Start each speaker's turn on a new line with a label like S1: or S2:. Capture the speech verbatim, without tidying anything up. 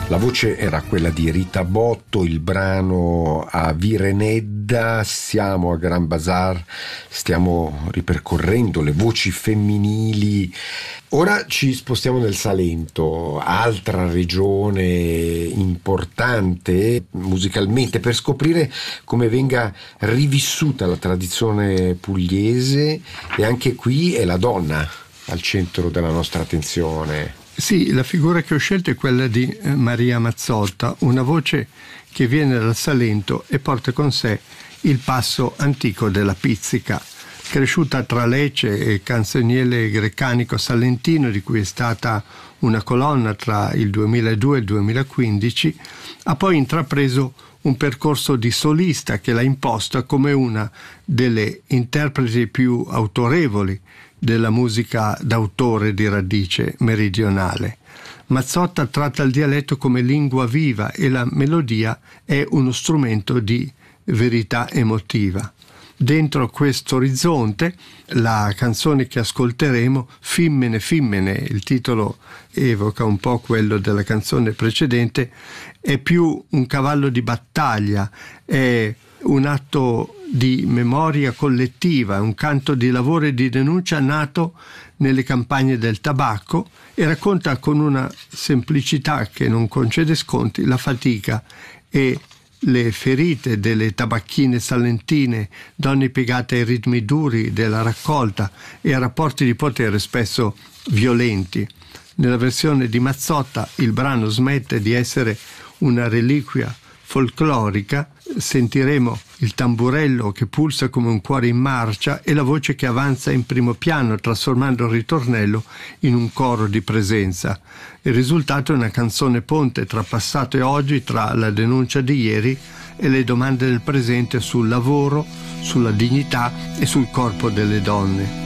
S1: La voce era quella di Rita Botto, il brano a Virenedda. Siamo a Gran Bazar, stiamo ripercorrendo le voci femminili. Ora ci spostiamo nel Salento, altra regione importante musicalmente, per scoprire come venga rivissuta la tradizione pugliese, e anche qui è la donna al centro della nostra attenzione.
S2: Sì, la figura che ho scelto è quella di Maria Mazzotta, una voce che viene dal Salento e porta con sé il passo antico della pizzica. Cresciuta tra Lecce e Canzoniere Grecanico Salentino, di cui è stata una colonna tra il duemiladue e il duemilaquindici, ha poi intrapreso un percorso di solista che l'ha imposta come una delle interpreti più autorevoli della musica d'autore di radice meridionale. Mazzotta tratta il dialetto come lingua viva e la melodia è uno strumento di verità emotiva. Dentro questo orizzonte, la canzone che ascolteremo, Fimmene Fimmene, il titolo evoca un po' quello della canzone precedente, è più un cavallo di battaglia, è un atto di memoria collettiva, un canto di lavoro e di denuncia nato nelle campagne del tabacco, e racconta con una semplicità che non concede sconti la fatica e le ferite delle tabacchine salentine, donne piegate ai ritmi duri della raccolta e a rapporti di potere spesso violenti. Nella versione di Mazzotta il brano smette di essere una reliquia folclorica, sentiremo il tamburello che pulsa come un cuore in marcia e la voce che avanza in primo piano, trasformando il ritornello in un coro di presenza. Il risultato è una canzone ponte tra passato e oggi, tra la denuncia di ieri e le domande del presente sul lavoro, sulla dignità e sul corpo delle donne.